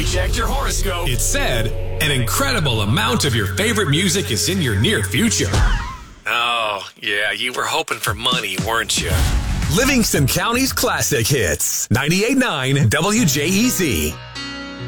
Checked your horoscope. It said an incredible amount of your favorite music is in your near future. Oh, yeah, you were hoping for money, weren't you? Livingston County's classic hits. 98.9 WJEZ.